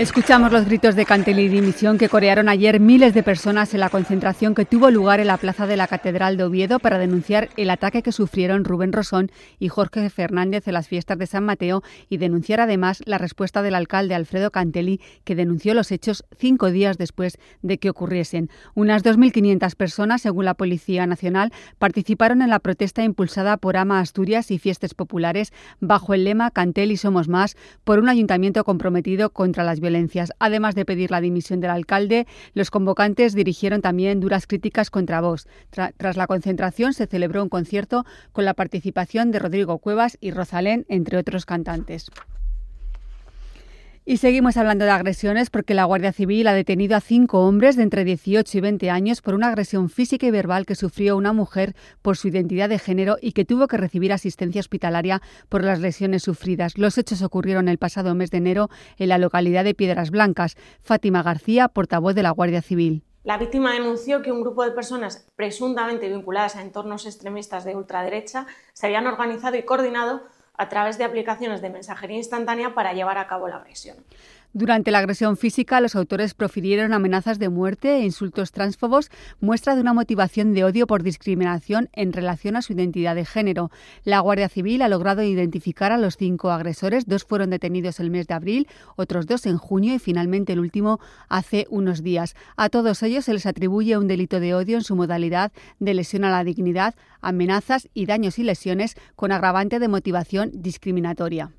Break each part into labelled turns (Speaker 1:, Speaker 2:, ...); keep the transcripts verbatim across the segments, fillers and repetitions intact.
Speaker 1: Escuchamos los gritos de Cantell y dimisión que corearon ayer miles de personas en la concentración que tuvo lugar en la plaza de la Catedral de Oviedo para denunciar el ataque que sufrieron Rubén Rosón y Jorge Fernández en las fiestas de San Mateo y denunciar además la respuesta del alcalde Alfredo Cantell, que denunció los hechos cinco días después de que ocurriesen. Unas dos mil quinientas personas, según la Policía Nacional, participaron en la protesta impulsada por Ama Asturias y Fiestas Populares bajo el lema Cantell y Somos Más por un ayuntamiento comprometido contra las violencias. Además de pedir la dimisión del alcalde, los convocantes dirigieron también duras críticas contra Vox. Tra- tras la concentración se celebró un concierto con la participación de Rodrigo Cuevas y Rosalén, entre otros cantantes. Y seguimos hablando de agresiones porque la Guardia Civil ha detenido a cinco hombres de entre dieciocho y veinte años por una agresión física y verbal que sufrió una mujer por su identidad de género y que tuvo que recibir asistencia hospitalaria por las lesiones sufridas. Los hechos ocurrieron el pasado mes de enero en la localidad de Piedras Blancas. Fátima García, portavoz de la Guardia Civil.
Speaker 2: La víctima denunció que un grupo de personas presuntamente vinculadas a entornos extremistas de ultraderecha se habían organizado y coordinado a través de aplicaciones de mensajería instantánea para llevar a cabo la agresión.
Speaker 1: Durante la agresión física, los autores profirieron amenazas de muerte e insultos transfobos, muestra de una motivación de odio por discriminación en relación a su identidad de género. La Guardia Civil ha logrado identificar a los cinco agresores. Dos fueron detenidos el mes de abril, otros dos en junio y finalmente el último hace unos días. A todos ellos se les atribuye un delito de odio en su modalidad de lesión a la dignidad, amenazas y daños y lesiones con agravante de motivación discriminatoria.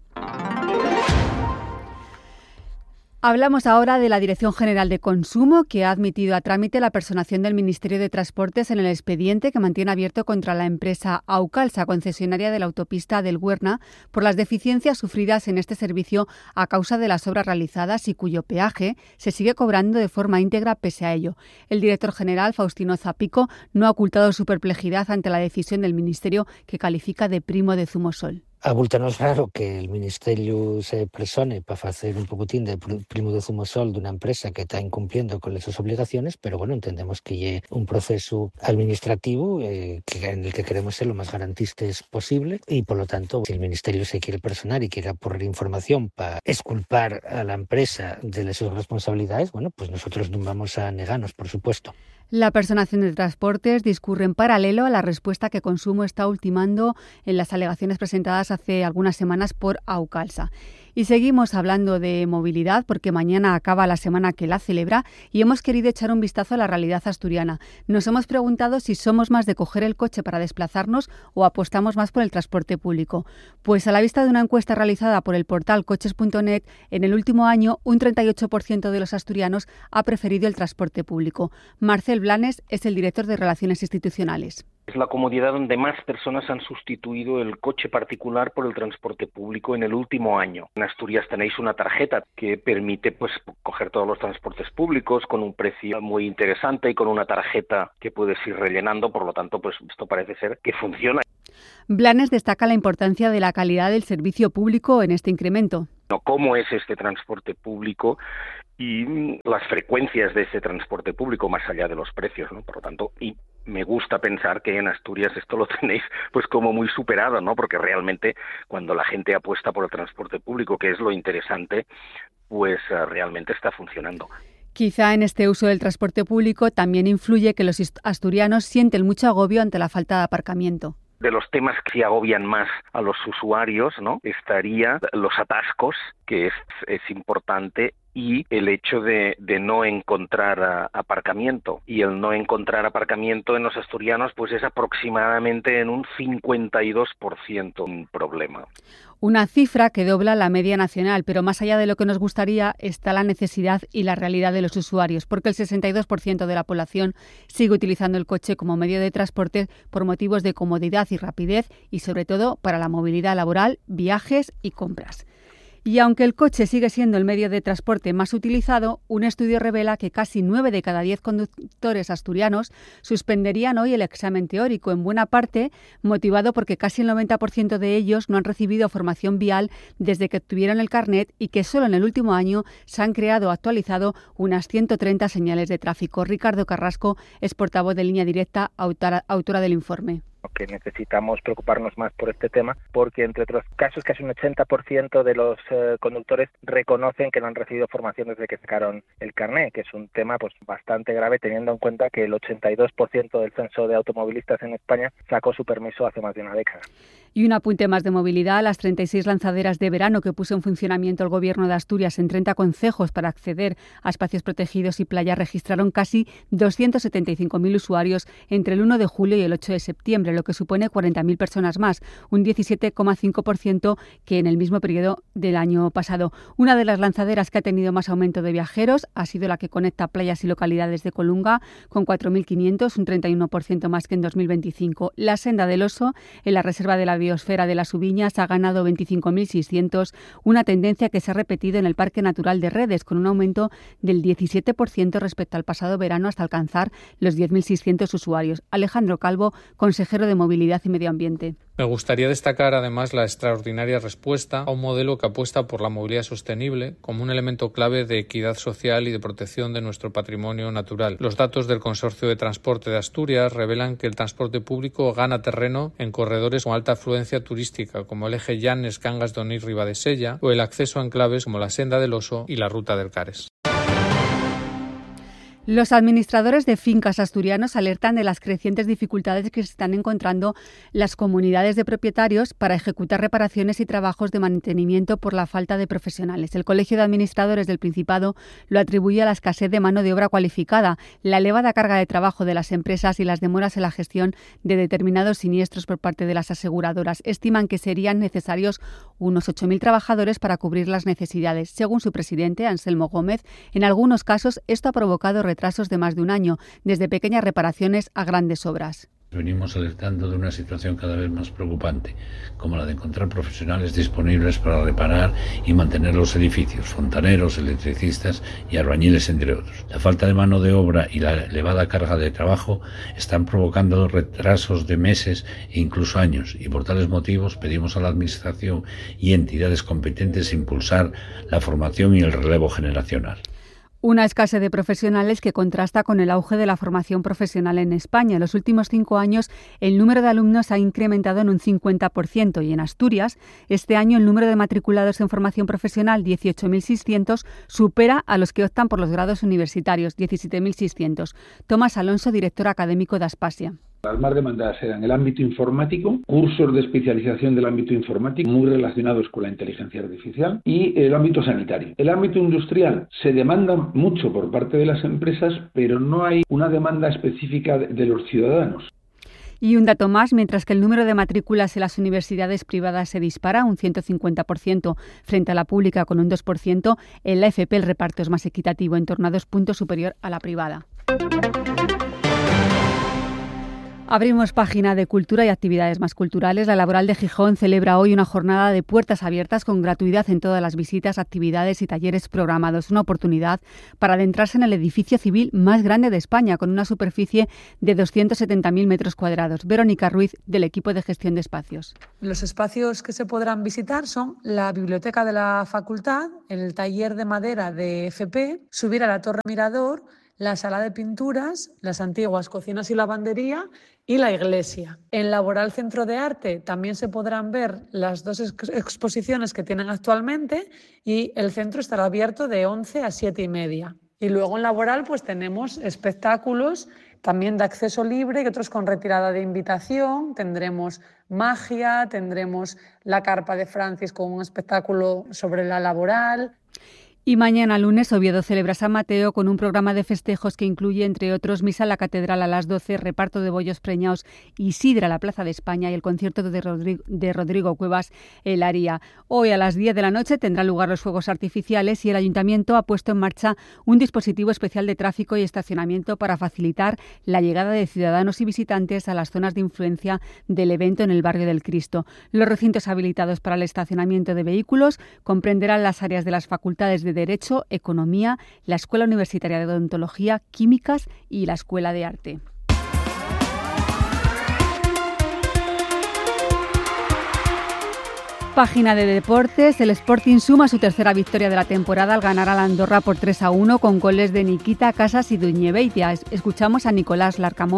Speaker 1: Hablamos ahora de la Dirección General de Consumo, que ha admitido a trámite la personación del Ministerio de Transportes en el expediente que mantiene abierto contra la empresa Aucalsa, concesionaria de la autopista del Huerna, por las deficiencias sufridas en este servicio a causa de las obras realizadas y cuyo peaje se sigue cobrando de forma íntegra pese a ello. El director general, Faustino Zapico, no ha ocultado su perplejidad ante la decisión del Ministerio, que califica de primo de zumosol.
Speaker 3: Avulta-nos raro que el Ministerio se presone para hacer un poquitín de primo de zumosol de una empresa que está incumpliendo con sus obligaciones, pero bueno, entendemos que es un proceso administrativo eh, que, en el que queremos ser lo más garantistas posible y por lo tanto, si el Ministerio se quiere personar y quiere aportar información para exculpar a la empresa de sus responsabilidades, bueno, pues nosotros no vamos a negarnos, por supuesto.
Speaker 1: La personación de Transportes discurre en paralelo a la respuesta que Consumo está ultimando en las alegaciones presentadas hace algunas semanas por Aucalsa. Y seguimos hablando de movilidad porque mañana acaba la semana que la celebra y hemos querido echar un vistazo a la realidad asturiana. Nos hemos preguntado si somos más de coger el coche para desplazarnos o apostamos más por el transporte público. Pues a la vista de una encuesta realizada por el portal coches punto net, en el último año un treinta y ocho por ciento de los asturianos ha preferido el transporte público. Marcel Blanes es el director de Relaciones Institucionales.
Speaker 4: Es la comodidad donde más personas han sustituido el coche particular por el transporte público en el último año. En Asturias tenéis una tarjeta que permite pues coger todos los transportes públicos con un precio muy interesante y con una tarjeta que puedes ir rellenando, por lo tanto pues esto parece ser que funciona.
Speaker 1: Blanes destaca la importancia de la calidad del servicio público en este incremento.
Speaker 4: ¿Cómo es este transporte público y las frecuencias de ese transporte público más allá de los precios, ¿no? Por lo tanto, y me gusta pensar que en Asturias esto lo tenéis pues como muy superado, ¿no? Porque realmente cuando la gente apuesta por el transporte público, que es lo interesante, pues uh, realmente está funcionando.
Speaker 1: Quizá en este uso del transporte público también influye que los asturianos sienten mucho agobio ante la falta de aparcamiento.
Speaker 4: De los temas que agobian más a los usuarios, ¿no? Estaría los atascos, que es, es importante, y el hecho de, de no encontrar uh, aparcamiento. Y el no encontrar aparcamiento en los asturianos pues es aproximadamente en un cincuenta y dos por ciento un problema.
Speaker 1: Una cifra que dobla la media nacional, pero más allá de lo que nos gustaría está la necesidad y la realidad de los usuarios, porque el sesenta y dos por ciento de la población sigue utilizando el coche como medio de transporte por motivos de comodidad y rapidez y sobre todo para la movilidad laboral, viajes y compras. Y aunque el coche sigue siendo el medio de transporte más utilizado, un estudio revela que casi nueve de cada diez conductores asturianos suspenderían hoy el examen teórico, en buena parte motivado porque casi el noventa por ciento de ellos no han recibido formación vial desde que obtuvieron el carnet y que solo en el último año se han creado o actualizado unas ciento treinta señales de tráfico. Ricardo Carrasco es portavoz de Línea Directa, autora, autora del informe.
Speaker 5: que necesitamos preocuparnos más por este tema, porque entre otros casos casi un ochenta por ciento de los eh, conductores reconocen que no han recibido formación desde que sacaron el carné, que es un tema pues bastante grave teniendo en cuenta que el ochenta y dos por ciento del censo de automovilistas en España sacó su permiso hace más de una década.
Speaker 1: Y un apunte más de movilidad. Las treinta y seis lanzaderas de verano que puso en funcionamiento el Gobierno de Asturias en treinta concejos para acceder a espacios protegidos y playas registraron casi doscientos setenta y cinco mil usuarios entre el uno de julio y el ocho de septiembre, lo que supone cuarenta mil personas más, un diecisiete coma cinco por ciento que en el mismo periodo del año pasado. Una de las lanzaderas que ha tenido más aumento de viajeros ha sido la que conecta playas y localidades de Colunga, con cuatro mil quinientos, un treinta y uno por ciento más que en dos mil veinticinco. La Senda del Oso, en la reserva de la biosfera de las Subiñas, ha ganado veinticinco mil seiscientos, una tendencia que se ha repetido en el Parque Natural de Redes, con un aumento del diecisiete por ciento respecto al pasado verano hasta alcanzar los diez mil seiscientos usuarios. Alejandro Calvo, consejero de Movilidad y Medio Ambiente.
Speaker 6: Me gustaría destacar además la extraordinaria respuesta a un modelo que apuesta por la movilidad sostenible como un elemento clave de equidad social y de protección de nuestro patrimonio natural. Los datos del Consorcio de Transporte de Asturias revelan que el transporte público gana terreno en corredores con alta afluencia turística, como el eje Llanes, Cangas, Donís, Ribadesella, o el acceso a enclaves como la Senda del Oso y la Ruta del Cares.
Speaker 1: Los administradores de fincas asturianos alertan de las crecientes dificultades que se están encontrando las comunidades de propietarios para ejecutar reparaciones y trabajos de mantenimiento por la falta de profesionales. El Colegio de Administradores del Principado lo atribuye a la escasez de mano de obra cualificada, la elevada carga de trabajo de las empresas y las demoras en la gestión de determinados siniestros por parte de las aseguradoras. Estiman que serían necesarios unos ocho mil trabajadores para cubrir las necesidades. Según su presidente, Anselmo Gómez, en algunos casos esto ha provocado retrasos de más de un año, desde pequeñas reparaciones a grandes obras.
Speaker 7: Venimos alertando de una situación cada vez más preocupante, como la de encontrar profesionales disponibles para reparar y mantener los edificios, fontaneros, electricistas y albañiles, entre otros. La falta de mano de obra y la elevada carga de trabajo están provocando retrasos de meses e incluso años, y por tales motivos pedimos a la Administración y entidades competentes impulsar la formación y el relevo generacional.
Speaker 1: Una escasez de profesionales que contrasta con el auge de la formación profesional en España. En los últimos cinco años, el número de alumnos ha incrementado en un cincuenta por ciento y en Asturias, este año el número de matriculados en formación profesional, dieciocho mil seiscientos, supera a los que optan por los grados universitarios, diecisiete mil seiscientos. Tomás Alonso, director académico de Aspasia.
Speaker 8: Las más demandadas eran el ámbito informático, cursos de especialización del ámbito informático muy relacionados con la inteligencia artificial y el ámbito sanitario. El ámbito industrial se demanda mucho por parte de las empresas, pero no hay una demanda específica de los ciudadanos.
Speaker 1: Y un dato más, mientras que el número de matrículas en las universidades privadas se dispara un ciento cincuenta por ciento frente a la pública con un dos por ciento, en la F P el reparto es más equitativo, en torno a dos puntos superior a la privada. Abrimos página de cultura y actividades más culturales. La Laboral de Gijón celebra hoy una jornada de puertas abiertas con gratuidad en todas las visitas, actividades y talleres programados. Una oportunidad para adentrarse en el edificio civil más grande de España, con una superficie de doscientos setenta mil metros cuadrados. Verónica Ruiz, del equipo de gestión de espacios.
Speaker 9: Los espacios que se podrán visitar son la biblioteca de la facultad, el taller de madera de F P, subir a la Torre Mirador, la sala de pinturas, las antiguas cocinas y lavandería y la iglesia. En Laboral Centro de Arte también se podrán ver las dos ex- exposiciones que tienen actualmente y el centro estará abierto de once a siete y media. Y luego en Laboral pues tenemos espectáculos también de acceso libre y otros con retirada de invitación. Tendremos magia, tendremos la carpa de Francis con un espectáculo sobre la laboral.
Speaker 1: Y mañana lunes Oviedo celebra San Mateo con un programa de festejos que incluye, entre otros, misa en la catedral a las doce, reparto de bollos preñados y sidra a la Plaza de España y el concierto de Rodrigo, de Rodrigo Cuevas el Aria. Hoy a las diez de la noche tendrán lugar los fuegos artificiales y el Ayuntamiento ha puesto en marcha un dispositivo especial de tráfico y estacionamiento para facilitar la llegada de ciudadanos y visitantes a las zonas de influencia del evento en el barrio del Cristo. Los recintos habilitados para el estacionamiento de vehículos comprenderán las áreas de las facultades de Derecho, Economía, la Escuela Universitaria de Odontología, Químicas y la Escuela de Arte. Página de deportes, el Sporting suma su tercera victoria de la temporada al ganar a la Andorra por tres a uno con goles de Nikita Casas y Duñebeitia. Escuchamos a Nicolás Larcamón,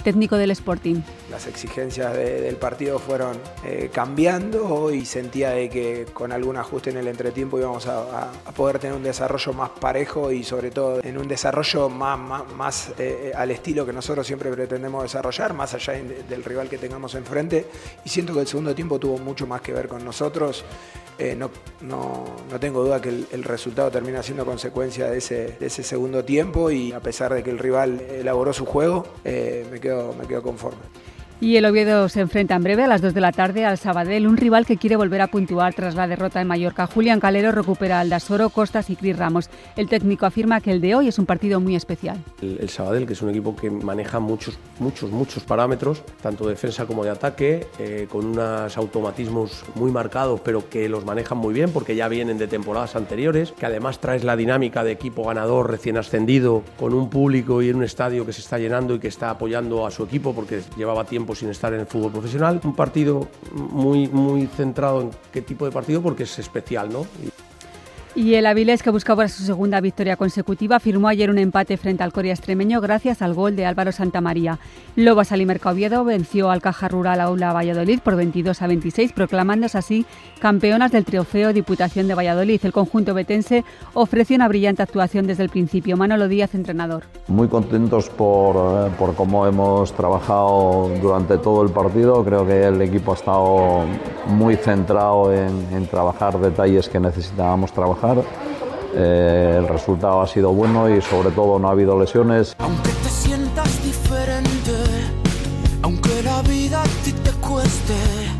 Speaker 1: técnico del Sporting.
Speaker 10: Las exigencias de, del partido fueron eh, cambiando y sentía de que con algún ajuste en el entretiempo íbamos a, a, a poder tener un desarrollo más parejo y sobre todo en un desarrollo más, más, más eh, al estilo que nosotros siempre pretendemos desarrollar, más allá de, del rival que tengamos enfrente. Y siento que el segundo tiempo tuvo mucho más que ver con nosotros. Eh, no, no, no tengo duda que el, el resultado termina siendo consecuencia de ese, de ese segundo tiempo y a pesar de que el rival elaboró su juego, eh, me quedo, me quedo conforme.
Speaker 1: Y el Oviedo se enfrenta en breve a las dos de la tarde al Sabadell, un rival que quiere volver a puntuar tras la derrota en Mallorca. Julián Calero recupera a Aldasoro, Costas y Cris Ramos. El técnico afirma que el de hoy es un partido muy especial.
Speaker 11: El, el Sabadell, que es un equipo que maneja muchos, muchos, muchos parámetros, tanto de defensa como de ataque, eh, con unos automatismos muy marcados, pero que los manejan muy bien porque ya vienen de temporadas anteriores, que además traes la dinámica de equipo ganador recién ascendido, con un público y en un estadio que se está llenando y que está apoyando a su equipo porque llevaba tiempo sin estar en el fútbol profesional. Un partido muy, muy centrado en qué tipo de partido porque es especial, ¿no?
Speaker 1: Y el Avilés, que buscaba su segunda victoria consecutiva, firmó ayer un empate frente al Coria Extremeño gracias al gol de Álvaro Santamaría. Lobos Alimerca Oviedo venció al Caja Rural Aula Valladolid por veintidós a veintiséis, proclamándose así campeonas del Trofeo Diputación de Valladolid. El conjunto betense ofreció una brillante actuación desde el principio. Manolo Díaz, entrenador.
Speaker 12: Muy contentos por, por cómo hemos trabajado durante todo el partido. Creo que el equipo ha estado muy centrado en, en trabajar detalles que necesitábamos trabajar. Eh, el resultado ha sido bueno y sobre todo no ha habido lesiones.
Speaker 13: Aunque te sientas diferente, aunque la vida a ti te cueste.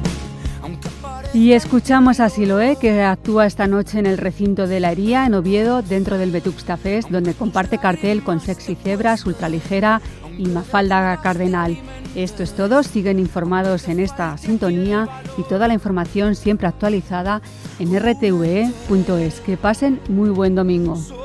Speaker 1: Y escuchamos a Siloé, que actúa esta noche en el recinto de la Hería, en Oviedo, dentro del Vetusta Fest, donde comparte cartel con Sexy Zebras, Ultraligera y Mafalda Cardenal. Esto es todo, siguen informados en esta sintonía y toda la información siempre actualizada en r t v e punto es. Que pasen muy buen domingo.